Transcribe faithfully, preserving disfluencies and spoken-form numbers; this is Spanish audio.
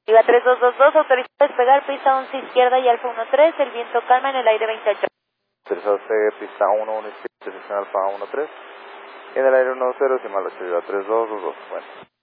Viva tres dos dos dos, autorizado a despegar, pista once izquierda y Alfa uno tres, el viento calma en el aire veintiocho. Autorizado a despegue, pista uno uno izquierda, dirección Alfa uno tres. Y en el aire uno cero, decimal ocho, Viva tres dos dos dos. Bueno.